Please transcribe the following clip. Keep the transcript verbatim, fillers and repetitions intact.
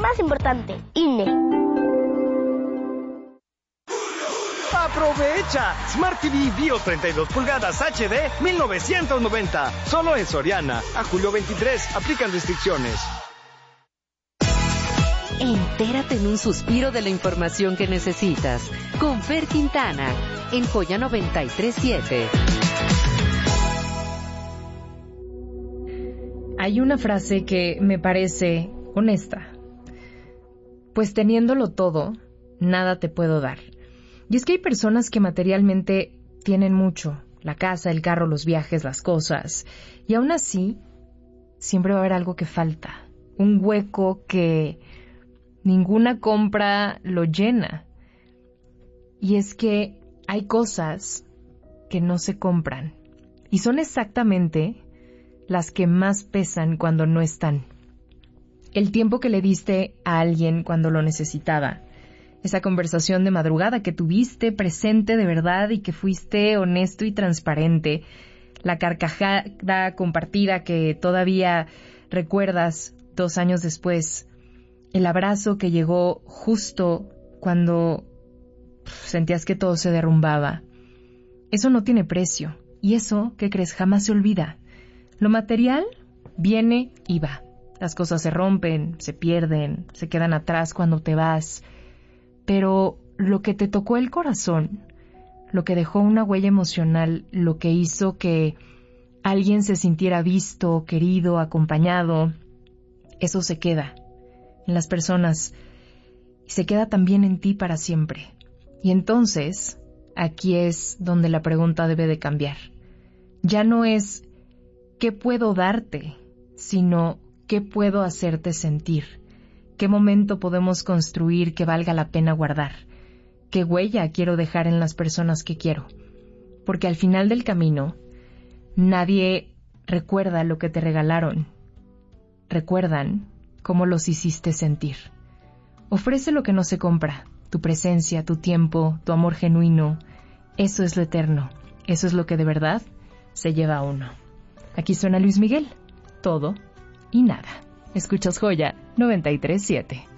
más importante, I N E. ¡Aprovecha! Smart T V Bio treinta y dos pulgadas H D mil novecientos noventa. Solo en Soriana. A julio veintitrés. Aplican restricciones. Entérate en un suspiro de la información que necesitas. Con Fer Quintana. En Joya noventa y tres siete. Hay una frase que me parece honesta. Pues teniéndolo todo, nada te puedo dar. Y es que hay personas que materialmente tienen mucho, la casa, el carro, los viajes, las cosas, y aún así siempre va a haber algo que falta, un hueco que ninguna compra lo llena. Y es que hay cosas que no se compran, y son exactamente las que más pesan cuando no están. El tiempo que le diste a alguien cuando lo necesitaba, esa conversación de madrugada que tuviste presente de verdad y que fuiste honesto y transparente, la carcajada compartida que todavía recuerdas dos años después, el abrazo que llegó justo cuando sentías que todo se derrumbaba. Eso no tiene precio, y eso, ¿qué crees?, jamás se olvida. Lo material viene y va. Las cosas se rompen, se pierden, se quedan atrás cuando te vas. Pero lo que te tocó el corazón, lo que dejó una huella emocional, lo que hizo que alguien se sintiera visto, querido, acompañado, eso se queda en las personas y se queda también en ti para siempre. Y entonces, aquí es donde la pregunta debe de cambiar. Ya no es ¿qué puedo darte?, sino ¿qué puedo hacerte sentir? ¿Qué momento podemos construir que valga la pena guardar? ¿Qué huella quiero dejar en las personas que quiero? Porque al final del camino, nadie recuerda lo que te regalaron. Recuerdan cómo los hiciste sentir. Ofrece lo que no se compra, tu presencia, tu tiempo, tu amor genuino. Eso es lo eterno. Eso es lo que de verdad se lleva a uno. Aquí suena Luis Miguel. Todo y nada. Escuchas Joya noventa y tres siete.